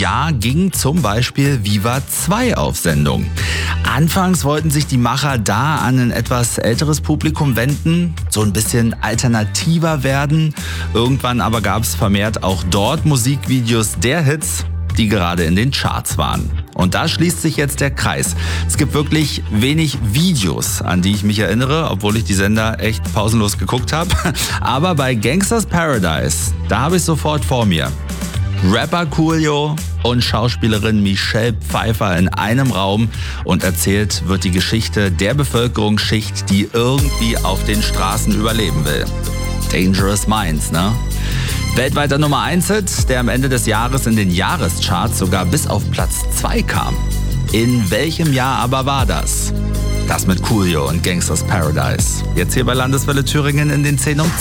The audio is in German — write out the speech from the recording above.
Jahr ging zum Beispiel Viva 2 auf Sendung. Anfangs wollten sich die Macher da an ein etwas älteres Publikum wenden, so ein bisschen alternativer werden. Irgendwann aber gab es vermehrt auch dort Musikvideos der Hits, die gerade in den Charts waren. Und da schließt sich jetzt der Kreis. Es gibt wirklich wenig Videos, an die ich mich erinnere, obwohl ich die Sender echt pausenlos geguckt habe. Aber bei Gangsta's Paradise, da habe ich sofort vor mir Rapper Coolio und Schauspielerin Michelle Pfeiffer in einem Raum und erzählt wird die Geschichte der Bevölkerungsschicht, die irgendwie auf den Straßen überleben will. Dangerous Minds, ne? Weltweiter Nummer 1-Hit, der am Ende des Jahres in den Jahrescharts sogar bis auf Platz 2 kam. In welchem Jahr aber war das? Das mit Coolio und Gangsta's Paradise. Jetzt hier bei Landeswelle Thüringen in den 10 um